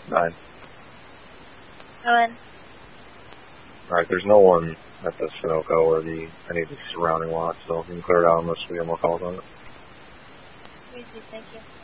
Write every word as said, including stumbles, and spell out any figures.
Nine. Owen. Alright, there's no one at the Sunoco or the any of the surrounding lots, so you can clear it out unless we have more calls on it. Thank you.